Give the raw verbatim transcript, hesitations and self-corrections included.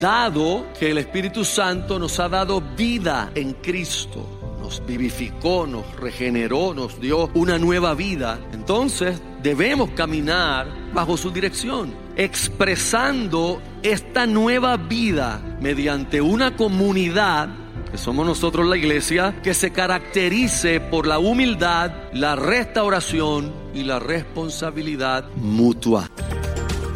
dado que el Espíritu Santo nos ha dado vida en Cristo, nos vivificó, nos regeneró, nos dio una nueva vida, entonces debemos caminar bajo su dirección, expresando esta nueva vida mediante una comunidad, que somos nosotros la iglesia, que se caracterice por la humildad, la restauración y la responsabilidad mutua.